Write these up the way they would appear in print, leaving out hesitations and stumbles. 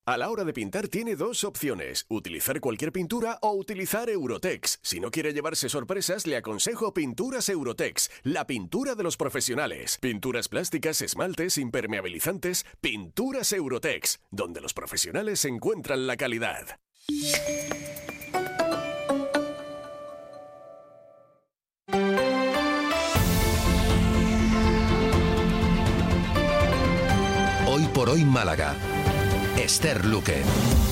A la hora de pintar tiene dos opciones, utilizar cualquier pintura o utilizar Eurotex. Si no quiere llevarse sorpresas, le aconsejo Pinturas Eurotex, la pintura de los profesionales. Pinturas plásticas, esmaltes, impermeabilizantes, Pinturas Eurotex, donde los profesionales encuentran la calidad. Hoy por hoy Málaga. Esther Luque.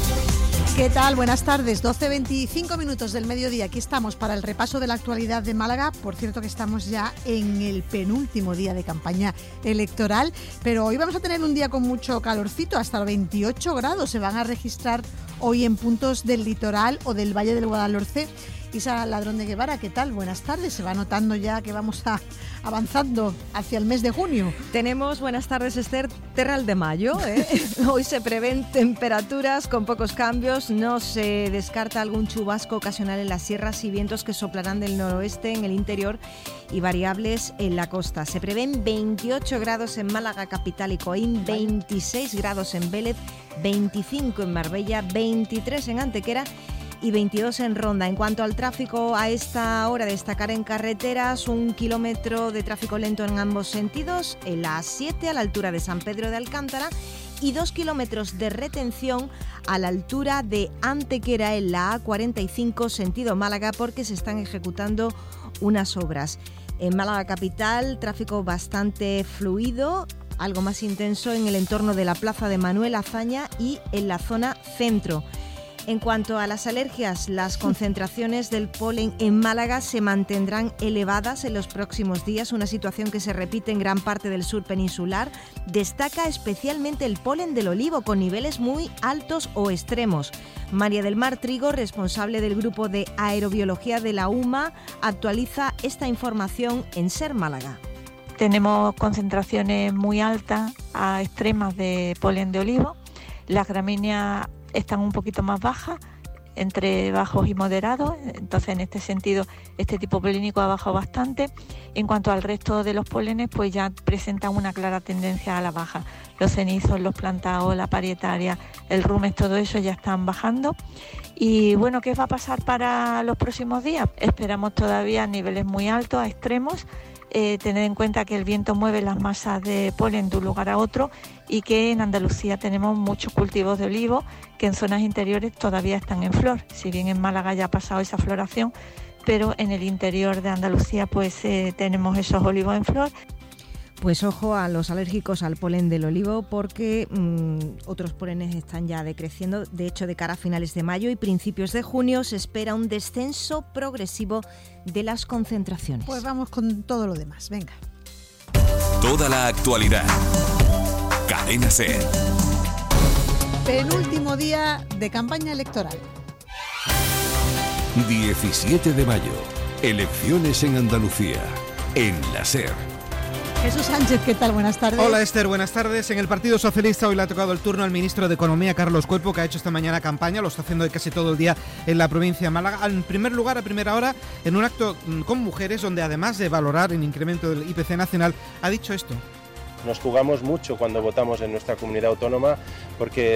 ¿Qué tal? Buenas tardes, 12:25 minutos del mediodía. Aquí estamos para el repaso de la actualidad de Málaga. Por cierto que estamos ya en el penúltimo día de campaña electoral, pero hoy vamos a tener un día con mucho calorcito, hasta los 28 grados se van a registrar hoy en puntos del litoral o del Valle del Guadalhorce. Isa Ladrón de Guevara, ¿qué tal? Buenas tardes. Se va notando ya que vamos avanzando hacia el mes de junio. Tenemos, buenas tardes Esther, Terral de mayo. Hoy se prevén temperaturas con pocos cambios. No se descarta algún chubasco ocasional en las sierras y vientos que soplarán del noroeste en el interior y variables en la costa. Se prevén 28 grados en Málaga capital y Coín, 26 grados en Vélez, 25 en Marbella, 23 en Antequera y 22 en Ronda. En cuanto al tráfico, a esta hora destacar en carreteras 1 kilómetro de tráfico lento en ambos sentidos, en la A7 a la altura de San Pedro de Alcántara y 2 kilómetros de retención a la altura de Antequera en la A45 sentido Málaga porque se están ejecutando unas obras. En Málaga capital, tráfico bastante fluido, algo más intenso en el entorno de la Plaza de Manuel Azaña y en la zona centro. En cuanto a las alergias, las concentraciones del polen en Málaga se mantendrán elevadas en los próximos días, una situación que se repite en gran parte del sur peninsular. Destaca especialmente el polen del olivo, con niveles muy altos o extremos. María del Mar Trigo, responsable del grupo de aerobiología de la UMA, actualiza esta información en Ser Málaga. Tenemos concentraciones muy altas a extremas de polen de olivo. Las gramíneas están un poquito más bajas, entre bajos y moderados, entonces en este sentido este tipo polínico ha bajado bastante. En cuanto al resto de los polenes, pues ya presentan una clara tendencia a la baja. Los cenizos, los plantaos, la parietaria, el rumes, todo eso ya están bajando. Y bueno, ¿qué va a pasar para los próximos días? Esperamos todavía niveles muy altos, a extremos. Tener en cuenta que el viento mueve las masas de polen de un lugar a otro y que en Andalucía tenemos muchos cultivos de olivo que en zonas interiores todavía están en flor. Si bien en Málaga ya ha pasado esa floración, pero en el interior de Andalucía pues tenemos esos olivos en flor. Pues ojo a los alérgicos al polen del olivo porque otros polenes están ya decreciendo. De hecho, de cara a finales de mayo y principios de junio se espera un descenso progresivo de las concentraciones. Pues vamos con todo lo demás, venga. Toda la actualidad. Cadena SER. Penúltimo día de campaña electoral. 17 de mayo. Elecciones en Andalucía. En la SER. Jesús Sánchez, ¿qué tal? Buenas tardes. Hola Esther, buenas tardes. En el Partido Socialista hoy le ha tocado el turno al ministro de Economía, Carlos Cuerpo, que ha hecho esta mañana campaña, lo está haciendo hoy casi todo el día en la provincia de Málaga. En primer lugar, a primera hora, en un acto con mujeres, donde además de valorar el incremento del IPC nacional, ha dicho esto. Nos jugamos mucho cuando votamos en nuestra comunidad autónoma porque